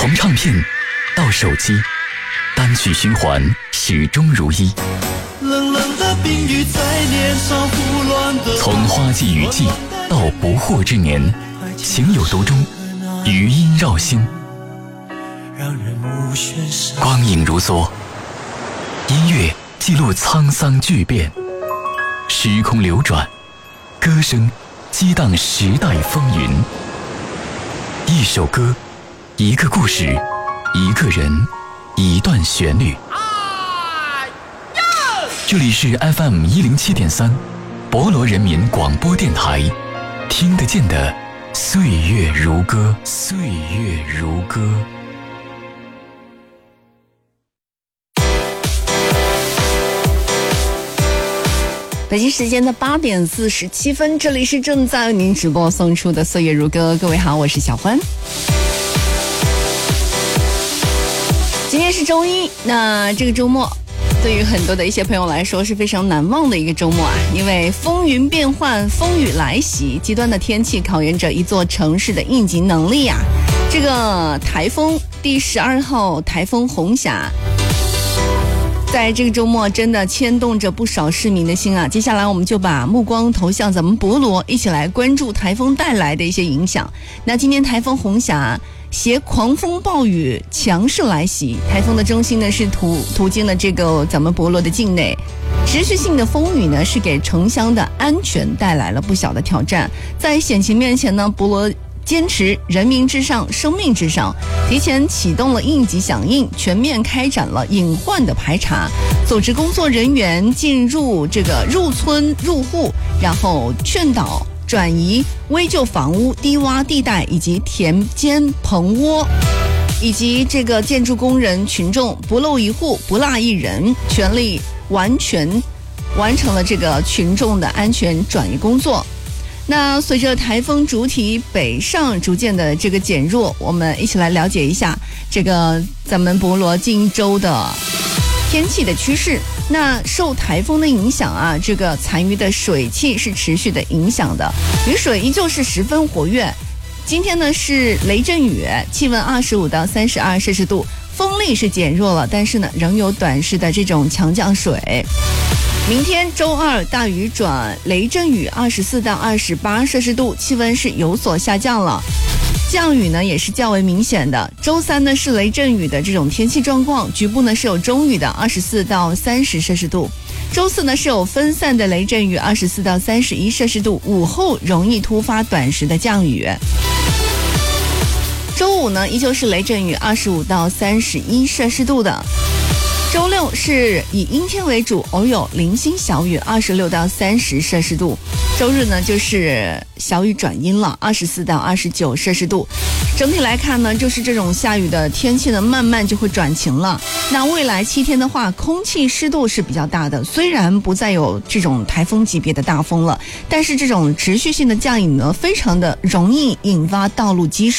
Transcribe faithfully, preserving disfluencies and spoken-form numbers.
从唱片到手机，单曲循环始终如一。 冷冷的冰雨在脸上胡乱的， 从花季雨季到不惑之年，情有独钟，余音绕心， 让人无选舍。 光影如梭，音乐记录沧桑巨变，时空流转，歌声激荡时代风云。一首歌，一个故事，一个人，一段旋律。这里是 F M 一零七点三，博罗人民广播电台，听得见的岁月如歌，岁月如歌。 北京时间的八点四十七分，这里是正在为您直播送出的岁月如歌。各位好，我是小欢。今天是周一，那这个周末对于很多的一些朋友来说是非常难忘的一个周末啊，因为风云变幻，风雨来袭，极端的天气考验着一座城市的应急能力啊。这个台风第十二号台风红霞，在这个周末真的牵动着不少市民的心啊。接下来我们就把目光投向咱们博罗，一起来关注台风带来的一些影响。那今天台风红霞携狂风暴雨强势来袭，台风的中心呢是途途经了这个咱们博罗的境内，持续性的风雨呢是给城乡的安全带来了不小的挑战。在险情面前呢，博罗坚持人民至上，生命至上，提前启动了应急响应，全面开展了隐患的排查，组织工作人员进入这个入村入户，然后劝导转移危旧房屋、低洼地带以及田间棚窝，以及这个建筑工人群众不漏一户不落一人，全力完全完成了这个群众的安全转移工作。那随着台风主体北上逐渐的这个减弱，我们一起来了解一下这个咱们博罗近周的天气的趋势。那受台风的影响啊，这个残余的水汽是持续的影响的，雨水依旧是十分活跃。今天呢是雷阵雨，气温二十五到三十二摄氏度，风力是减弱了，但是呢仍有短时的这种强降水。明天周二大雨转雷阵雨，二十四到二十八摄氏度，气温是有所下降了，降雨呢也是较为明显的。周三呢是雷阵雨的这种天气状况，局部呢是有中雨的，二十四到三十摄氏度。周四呢是有分散的雷阵雨，二十四到三十一摄氏度，午后容易突发短时的降雨。周五呢依旧是雷阵雨，二十五到三十一摄氏度的。周六是以阴天为主，偶有零星小雨，二十六到三十摄氏度。周日呢就是小雨转阴了，二十四到二十九摄氏度。整体来看呢，就是这种下雨的天气呢慢慢就会转晴了。那未来七天的话，空气湿度是比较大的，虽然不再有这种台风级别的大风了，但是这种持续性的降雨呢非常的容易引发道路积水。